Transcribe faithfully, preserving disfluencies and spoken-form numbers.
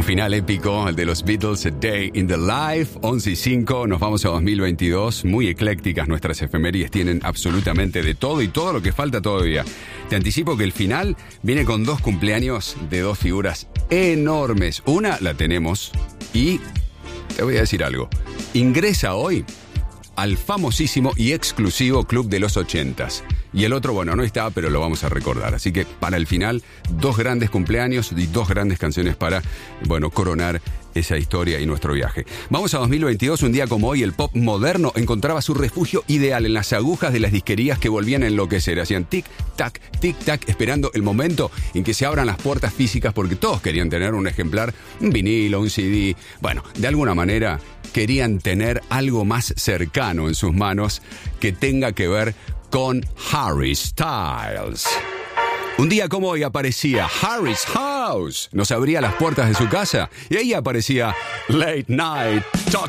Un final épico, el de los Beatles, A Day in the Life, once y cinco, nos vamos a dos mil veintidós, muy eclécticas nuestras efemérides, tienen absolutamente de todo y todo lo que falta todavía. Te anticipo que el final viene con dos cumpleaños de dos figuras enormes. Una la tenemos y te voy a decir algo, ingresa hoy al famosísimo y exclusivo Club de los ochentas. Y el otro, bueno, no está, pero lo vamos a recordar. Así que para el final, dos grandes cumpleaños y dos grandes canciones para, bueno, coronar esa historia y nuestro viaje. Vamos a dos mil veintidós, un día como hoy, el pop moderno encontraba su refugio ideal en las agujas de las disquerías que volvían a enloquecer. Hacían tic-tac, tic-tac, esperando el momento en que se abran las puertas físicas porque todos querían tener un ejemplar, un vinilo, un C D. Bueno, de alguna manera querían tener algo más cercano en sus manos que tenga que ver con Harry Styles. Un día como hoy aparecía Harry's House, nos abría las puertas de su casa y ahí aparecía Late Night Talk